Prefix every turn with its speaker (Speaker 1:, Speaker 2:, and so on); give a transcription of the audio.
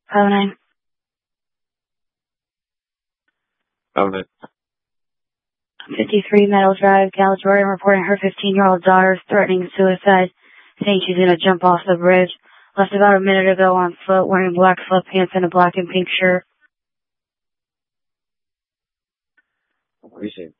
Speaker 1: 09.
Speaker 2: Over.
Speaker 1: 53 Meadow Drive, Galatoria, reporting her 15-year-old daughter is threatening suicide, saying she's going to jump off the bridge. Left about a minute ago on foot, wearing black sweatpants and a black and pink shirt.
Speaker 2: Appreciate it.